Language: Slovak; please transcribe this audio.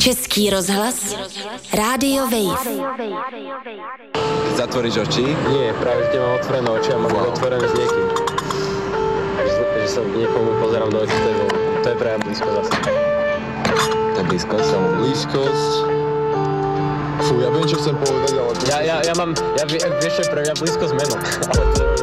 Český rozhlas, Rádio Wave. Zatvoríš oči? Nie, práve že mám otvorené oči a mám otvorené s niekým. Že sa niekomu pozerám do očí, to je práve blízko zase. To je blízkosť? Blízkosť. Fú, ja viem, čo chcem povedať, ale... Ja vieš čo je pre mňa blízko s menom, ale to je